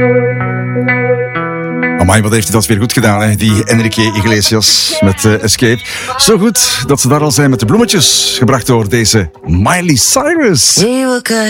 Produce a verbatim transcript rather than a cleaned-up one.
Amai, wat heeft hij dat weer goed gedaan, hè? Die Enrique Iglesias met uh, Escape. Zo goed dat ze daar al zijn met de bloemetjes, gebracht door deze Miley Cyrus.